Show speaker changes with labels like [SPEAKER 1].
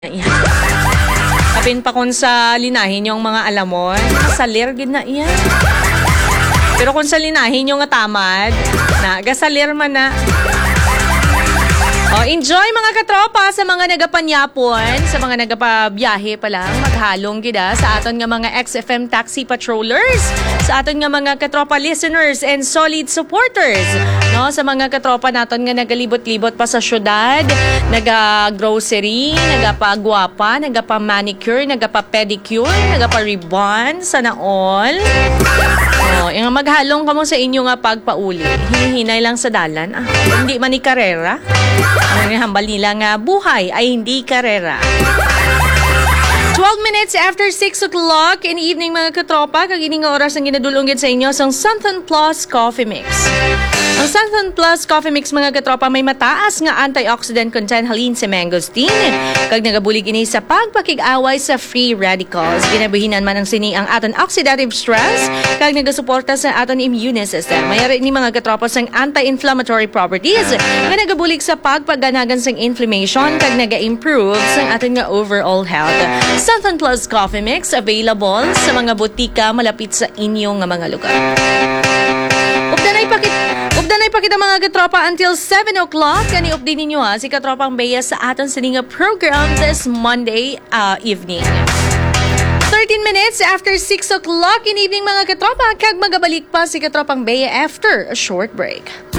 [SPEAKER 1] Yan. Kapin pa kung sa linahin yung mga alamon, salir gid na yan. Pero kung sa linahin yung nga tamad, gasalir man na. Enjoy mga katropa sa mga nagapanyapon, sa mga nagapabiyahe pa lang, maghalong gida sa aton nga mga XFM Taxi Patrollers, sa aton nga mga katropa listeners and solid supporters, no? Sa mga katropa naton nga nagalibot-libot pa sa syudad, naga-grocery, nagapagwapa, nagapa-manicure, nagapa-pedicure, nagapa-ribbon, sana all. Yung maghalong kamo sa inyo nga pagpauli, hinihinay lang sa dalan, hindi man ni karera. Ang hambal nila nga buhay ay hindi karera. 12 minutes after 6 o'clock in the evening mga katropa, kagining nga oras ang ginadulunggit sa inyo sa Santon Plus Coffee Mix. Ang Santon Plus Coffee Mix mga katropa may mataas nga antioxidant content halin sa mangosteen. Kag nagabulig ini sa pagpakig-away sa free radicals. Ginabuhinan man ang sini ang aton oxidative stress kag nagasuporta sa aton immune system. Mayari ni mga katropa sang anti-inflammatory properties nga nagabulig sa pagpaganagan sang inflammation kag naga-improve sang aton nga overall health. Santon Plus Coffee Mix available sa mga butika malapit sa inyong nga mga lugar. Updanay pakita mga katropa until 7 o'clock. Kani update ninyo si Katropang Bea sa aton sa nga program this Monday evening. 13 minutes after 6 o'clock in evening mga katropa. Kag magabalik pa si Katropang Bea after a short break.